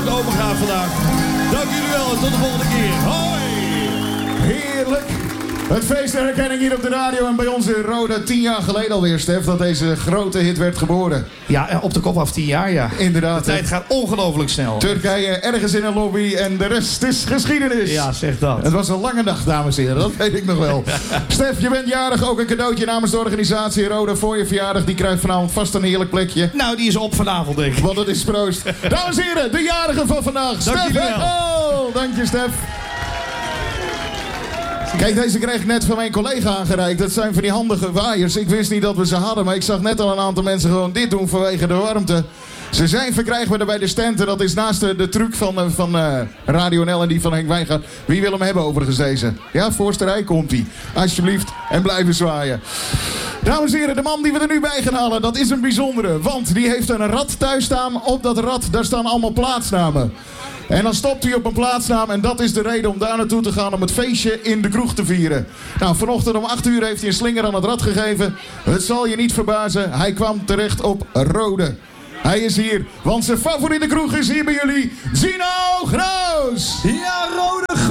ook open gaat vandaag. Dank jullie wel en tot de volgende keer. Hoi! Heerlijk. Het feest der herkenning hier op de radio en bij ons in Roda 10 jaar geleden alweer, Stef, dat deze grote hit werd geboren. Ja, op de kop af 10 jaar, ja. Inderdaad. De tijd gaat ongelooflijk snel. Turkije ergens in een lobby en de rest is geschiedenis. Ja, zeg dat. Het was een lange dag, dames en heren, dat weet ik nog wel. Stef, je bent jarig, ook een cadeautje namens de organisatie Roda voor je verjaardag. Die krijgt vanavond vast een heerlijk plekje. Nou, die is op vanavond, denk ik. Want het is proost. Dames en heren, de jarige van vandaag. Dank jullie wel. Oh, dank je, Stef. Kijk, deze kreeg ik net van mijn collega aangereikt. Dat zijn van die handige waaiers. Ik wist niet dat we ze hadden, maar ik zag net al een aantal mensen gewoon dit doen vanwege de warmte. Ze zijn verkrijgbaar bij de stand. Dat is naast de truc van Radio NL en die van Henk Wijngaard. Wie wil hem hebben overigens deze? Ja, voorste rij komt hij. Alsjeblieft. En blijven zwaaien. Dames en heren, de man die we er nu bij gaan halen, dat is een bijzondere. Want die heeft een rad thuis staan. Op dat rad, daar staan allemaal plaatsnamen. En dan stopt hij op een plaatsnaam en dat is de reden om daar naartoe te gaan om het feestje in de kroeg te vieren. Nou, vanochtend om 8 uur heeft hij een slinger aan het rad gegeven. Het zal je niet verbazen, hij kwam terecht op Rode. Hij is hier, want zijn favoriete kroeg is hier bij jullie, Gino Groos. Ja, Rode!